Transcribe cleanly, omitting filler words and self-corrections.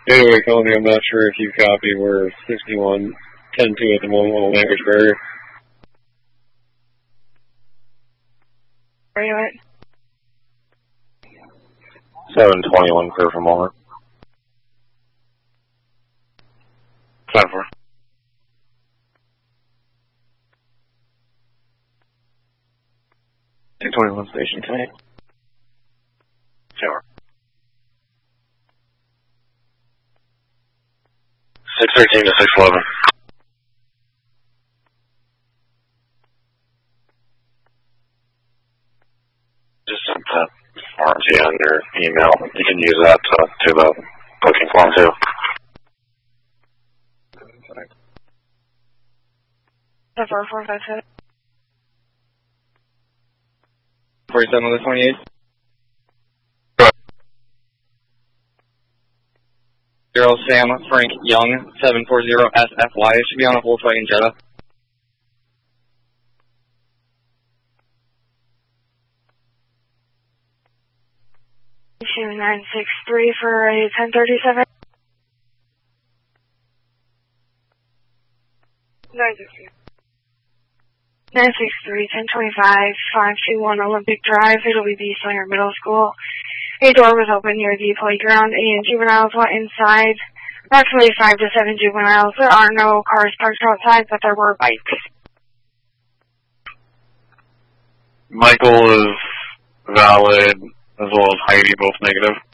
Anyway, Tony, I'm not sure if you copy. We're 61-10-2 at the moment on the language barrier. Where are you at? 721, clear for moment. 10-4. .221 station tonight. 10-4. 613 to 611. Just sent that form to you on your email. You can use that to the booking form too. The 4457. 47 on the 28th. Zero Sam Frank Young 740 SFY. It should be on a Volkswagen Jetta. Issue 963 for a 1037. 963. 963, 1025, 521 Olympic Drive. It'll be the Slinger Middle School. A door was open near the playground and juveniles went inside. Approximately 5 to 7 juveniles. There are no cars parked outside, but there were bikes. Michael is valid, as well as Heidi, both negative.